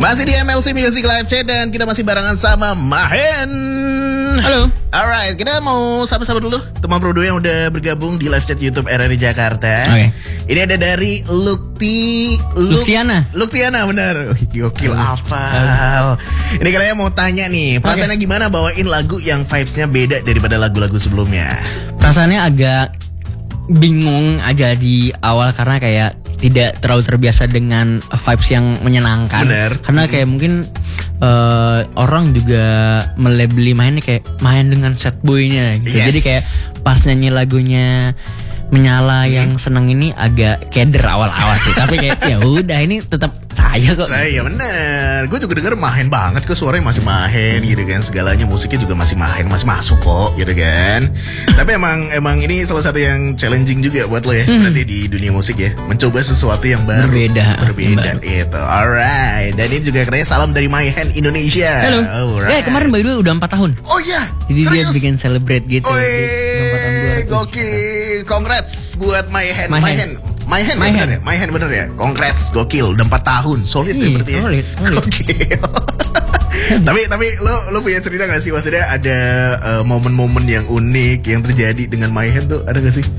Masih di MLC Music Live Chat dan kita masih barengan sama Mahen. Halo. Alright, kita mau sapa-sapa dulu teman Prodo yang udah bergabung di live chat YouTube RRI Jakarta. Oke. Ini ada dari Luktiana, benar. Gokil hafal. Ini kalian mau tanya nih, perasaannya gimana bawain lagu yang vibes-nya beda daripada lagu-lagu sebelumnya? Perasaannya agak bingung aja di awal karena kayak tidak terlalu terbiasa dengan vibes yang menyenangkan. Bener. Karena kayak mungkin orang juga melabeli mainnya kayak main dengan sad boy-nya gitu. Yes. Jadi kayak pas nyanyi lagunya Menyala yang seneng ini agak keder awal-awal sih. Tapi kayak ya udah ini tetap saya kok. Saya bener. Gue juga denger Mahen banget kok, suaranya masih Mahen gitu kan. Segalanya musiknya juga masih Mahen, masih masuk kok gitu kan. Tapi emang ini salah satu yang challenging juga buat lo ya. Berarti di dunia musik ya, mencoba sesuatu yang baru. Berbeda itu. Alright. Dan ini juga katanya salam dari Mahen Indonesia. Halo. Alright. Kemarin by the way udah 4 tahun. Oh iya. Jadi serius? dia bikin celebrate gitu. Gokil. Congrats buat Mahen. Mahen Bener ya. Congrats, gokil. Udah 4 tahun. Solid ya berarti ya. Solid. Gokil. tapi lo punya cerita gak sih? Maksudnya ada momen-momen yang unik yang terjadi dengan Mahen tuh, ada gak sih?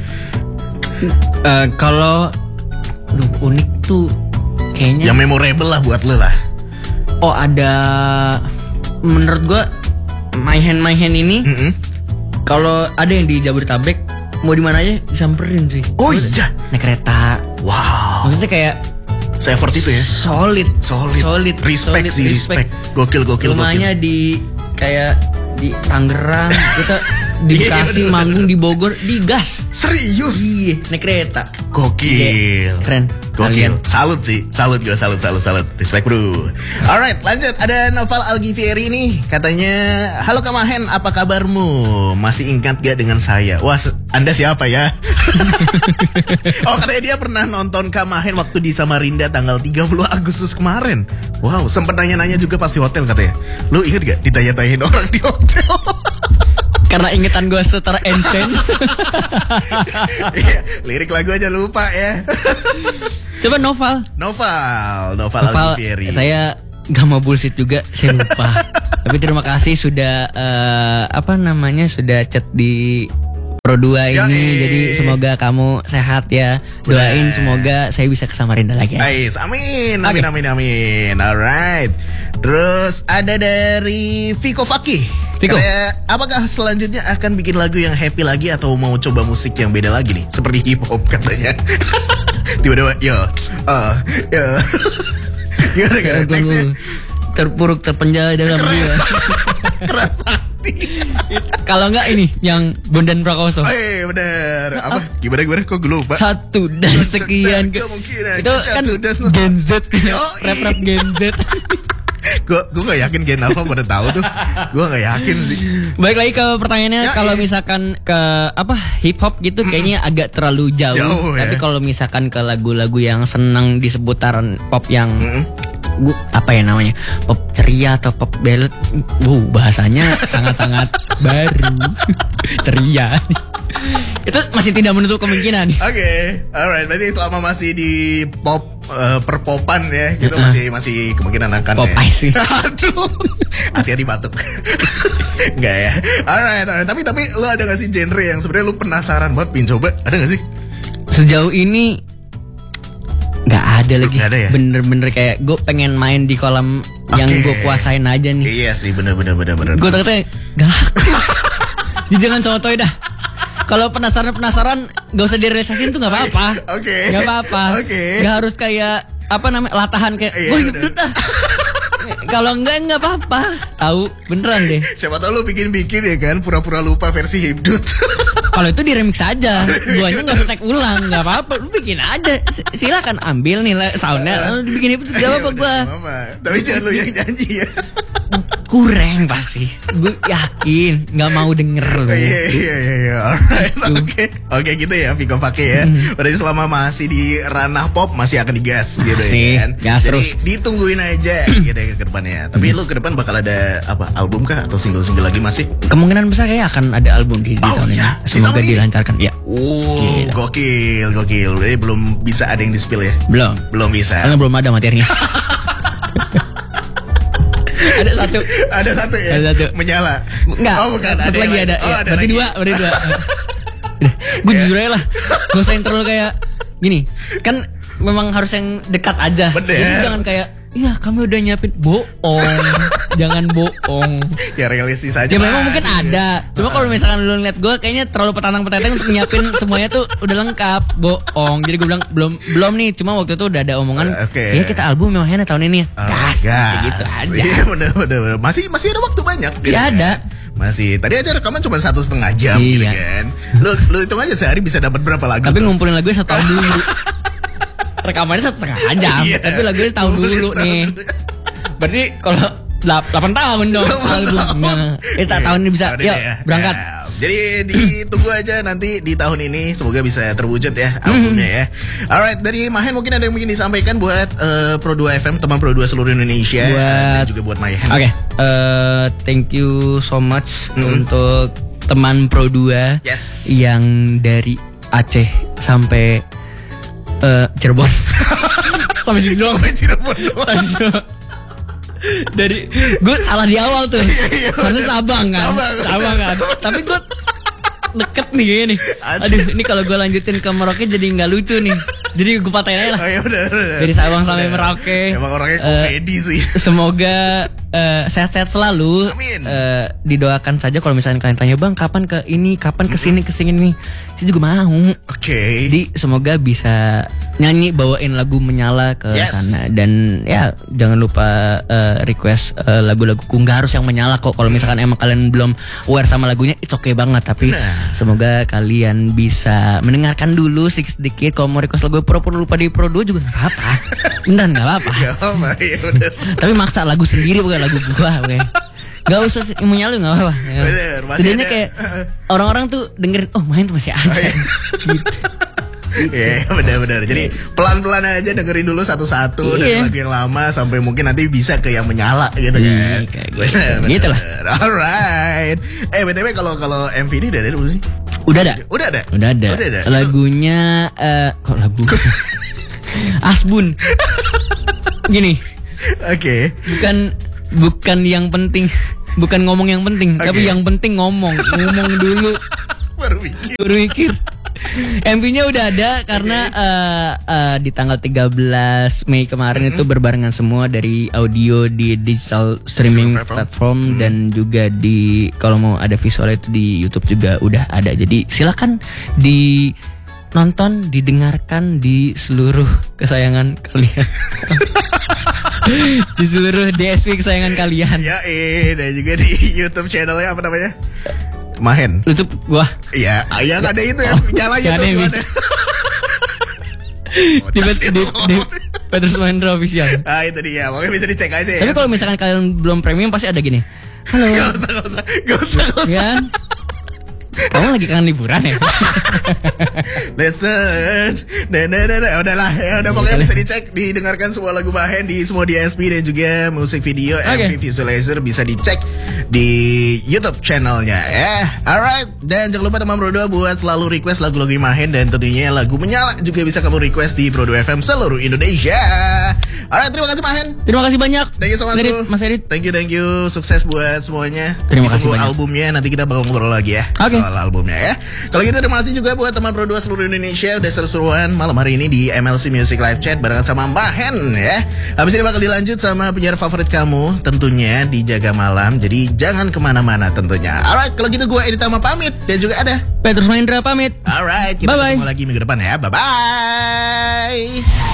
Kalau unik tuh kayaknya yang memorable lah buat lo lah. Oh ada. Menurut gua Mahen ini kalau ada yang di Jabodetabek mau di mana aja disamperin sih. Oh iya. Naik kereta. Wow. Maksudnya kayak se-effort itu ya. Solid. Respect. Gokil. Rumahnya di kayak di Tangerang, kita di Bekasi, manggung di Bogor, di gas. Serius? Iya, naik kereta. Gokil. Keren. Gokil. Salut sih. Salut. Respect bro. Alright, lanjut. Ada Noval Algivieri nih. Katanya, halo Kak Mahen, apa kabarmu? Masih ingat gak dengan saya? Wah, Anda siapa ya? Oh, katanya dia pernah nonton Kak Mahen waktu di Samarinda tanggal 30 Agustus kemarin. Wow, sempet nanya-nanya juga pas di hotel katanya. Lu inget gak ditanya-tanyain orang di hotel? Karena ingetan gue setara Enchen. Iya, lirik lagu aja lupa ya. Coba Noval Algivieri. Saya gak mau bullshit juga, saya lupa. Tapi terima kasih sudah sudah chat di Pro 2 ini. Jadi semoga kamu sehat ya. Doain semoga saya bisa ke Samarinda lagi ya. Amin. Alright. Terus ada dari Viko Fakih. Katanya, apakah selanjutnya akan bikin lagu yang happy lagi atau mau coba musik yang beda lagi nih? Seperti hip hop katanya. Tiba-tiba Gimana nextnya? Terpuruk terpenjara dalam dia. Keras hati. Kalau enggak ini yang Bondan Prakoso. Bener. Apa? Gimana? Kok gue lupa? Satu dan sekian kemungkinan. Itu kan Gen Z. Rap Gen Z. Gue gak yakin Gen Alpha pada tahu tuh. Gue gak yakin sih. Balik lagi ke pertanyaannya, kalau misalkan ke hip hop gitu kayaknya agak terlalu jauh. Tapi kalau misalkan ke lagu-lagu yang senang di seputaran pop yang namanya pop ceria atau pop ballad, bahasanya sangat-sangat baru. Ceria. Itu masih tidak menutup kemungkinan. Oke. Alright, berarti selama masih di pop perpopan ya, gitu masih kemungkinan akan pop ice sih. Aduh. Hati-hati batuk. Enggak ya. Alright. Tapi lu ada gak sih genre yang sebenarnya lu penasaran banget pengen coba? Ada gak sih? Sejauh ini nggak ada lagi. Gak ada ya? Bener-bener kayak gue pengen main di kolam yang gue kuasain aja nih. Iya sih, bener. Gue ternyata gak laku. Jadi jangan coba-coba dah. Kalau penasaran gak usah direalisasin tuh gak apa-apa. Oke. Gak apa-apa. Gak harus kayak latahan kayak gue hidup dah. Kalau enggak apa-apa. Tahu beneran deh. Siapa tahu lu bikin ya kan, pura-pura lupa versi Hibdut. Kalau itu di remix aja, guanya nggak usah tag ulang, nggak apa-apa, lu bikin aja. Silakan ambil nih soundnya, bikin itu gak apa-apa gua. Tapi jangan lu yang nyanyi ya. Kurang pasti, gue yakin nggak mau denger lo. Iya. Alright, oke gitu ya, Viko pakai ya. Berarti selama masih di ranah pop masih akan digas gitu ya kan. Gas jadi terus. Ditungguin aja gitu ya ke depannya. Tapi lu ke depan bakal ada album kah atau single-single lagi masih? Kemungkinan besar kayak akan ada album di tahun ini. Semoga dilancarkan ya. Gokil. Jadi belum bisa ada yang di-spill ya? Belum bisa. Karena belum ada materinya. Ada satu ya. Ada satu. Menyala. Enggak. Oh, bukan. Satu lagi ada. Oh, ada berarti lagi. dua. Gue jujur aja lah. Gak usah yang terlalu kayak gini. Kan memang harus yang dekat aja. Bener. Jadi jangan kayak, iya kami udah nyiapin. Bohong. Jangan bohong. Ya realistis aja. Ya memang mungkin ada. Cuma kalau misalkan lu ngeliat gue kayaknya terlalu petantang-petantang untuk nyiapin semuanya tuh udah lengkap. Bohong. Jadi gue bilang belum nih. Cuma waktu itu udah ada omongan. Ya kita album memang tahun ini. Gas. Gitu aja. Iya bener. Masih ada waktu banyak. Ya ada. Masih. Tadi aja rekaman cuma 1,5 jam gitu kan. Lu hitung aja sehari bisa dapat berapa lagu. Tapi ngumpulin lagunya 1 tahun dulu. Rekamannya 1,5 jam. Tapi lagunya setahun dulu nih. Berarti kalau 8 tahun dong albumnya. Tahun ini bisa. Yuk berangkat. Jadi ditunggu aja nanti di tahun ini. Semoga bisa terwujud ya albumnya ya. Alright, dari Mahen mungkin ada yang mungkin disampaikan buat Pro 2 FM, teman Pro 2 seluruh Indonesia. Dan juga buat Mahen. Oke, thank you so much untuk teman Pro 2 yang dari Aceh sampai Cirebon. Sampai situ doang. Cirebon. Dari gue salah di awal tuh. Harusnya Sabang kan. Tapi gue deket nih gini. Aduh, ini kalau gue lanjutin ke Merauke jadi nggak lucu nih. Jadi gue patahin aja lah. Udah. Dari Sabang sampai Merauke. Emang orangnya komedi sih. Semoga sehat-sehat selalu. Amin. Didoakan saja kalau misalnya kalian tanya, "Bang, kapan ke ini, kapan ke sini nih?" Saya juga mau. Oke. Jadi semoga bisa nyanyi bawain lagu Menyala ke sana. Dan ya jangan lupa request lagu-laguku. Nggak harus yang Menyala kok. Kalau misalkan emang kalian belum aware sama lagunya, it's okay banget. Tapi semoga kalian bisa mendengarkan dulu sedikit. Kalau mau request lagu Pro lupa di Pro 2 juga nggak apa-apa. Beneran nggak apa-apa. Ya udah. Tapi maksa lagu sendiri bukan lagu gua, oke. Gak usah Menyala nggak apa-apa. Bener, setidaknya kayak orang-orang tuh dengerin, oh Mahen tuh masih ada. Gitu. Iya benar-benar. Jadi pelan-pelan aja dengerin dulu satu-satu dari lagu yang lama sampai mungkin nanti bisa ke yang Menyala gitu kan. Gitu lah. Alright. BTW kalau MV ini udah ada dulu sih? Udah ada. Lagunya kok lagu Asbun. Gini. Oke. Bukan yang penting. Bukan ngomong yang penting, tapi yang penting ngomong dulu. Baru mikir. MV-nya udah ada karena di tanggal 13 Mei kemarin itu berbarengan semua dari audio di digital streaming platform dan juga di kalau mau ada visualnya itu di YouTube juga udah ada. Jadi silakan nonton, didengarkan di seluruh kesayangan kalian. Di seluruh DSP kesayangan kalian. Ya, dan juga di YouTube channelnya apa namanya? Mahen. YouTube gua. Iya, yang ada itu ya, nyalanya tuh ada. Di Petrus Mahendra Official. Itu dia, makanya bisa dicek aja ya. Tapi kalau misalkan kalian belum premium pasti ada gini. Halo. Gak usah. Ya. Kamu lagi kangen liburan ya? Listen. Udahlah, ya udah pokoknya bisa dicek, didengarkan semua lagu Mahen di semua DSP dan juga musik video MV Visualizer bisa dicek di YouTube channelnya ya. Alright, dan jangan lupa teman Pro 2 buat selalu request lagu-lagu Mahen dan tentunya lagu Menyala juga bisa kamu request di Pro 2 FM seluruh Indonesia. Alright, terima kasih Mahen. Terima kasih banyak. Thank you so much bro. Mas Edit. Thank you. Sukses buat semuanya. Terima kasih banyak. Albumnya nanti kita bakal ngobrol lagi ya. Soal albumnya ya. Kalau gitu terima kasih juga buat teman Pro 2 seluruh Indonesia udah seru-seruan malam hari ini di MLC Music Live Chat barengan sama Mahen ya. Habis ini bakal dilanjut sama penyiar favorit kamu tentunya di Jaga Malam. Jadi jangan kemana-mana tentunya. Alright, kalau gitu gue Edit sama pamit dan juga ada Petrus Mahendra pamit. Alright, kita ketemu lagi minggu depan ya. Bye-bye.